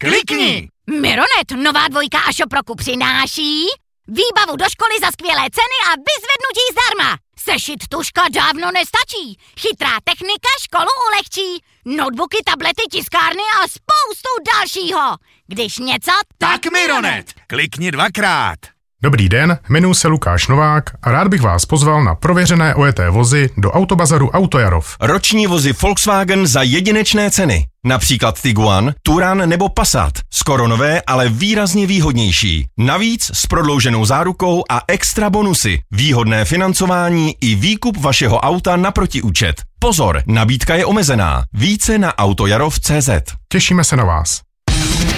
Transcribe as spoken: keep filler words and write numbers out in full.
Klikni! Mironet, nová dvojka a Šoproku přináší výbavu do školy za skvělé ceny a vyzvednutí zdarma. Sešit tužka dávno nestačí. Chytrá technika školu ulehčí. Notebooky, tablety, tiskárny a spoustu dalšího. Když něco, tak Mironet! Klikni dvakrát. Dobrý den, jmenuji se Lukáš Novák a rád bych vás pozval na prověřené ojeté vozy do Autobazaru Autojarov. Roční vozy Volkswagen za jedinečné ceny. Například Tiguan, Touran nebo Passat. Skoro nové, ale výrazně výhodnější. Navíc s prodlouženou zárukou a extra bonusy. Výhodné financování i výkup vašeho auta na protiúčet. Pozor, nabídka je omezená. Více na autojarov tečka cé zet. Těšíme se na vás.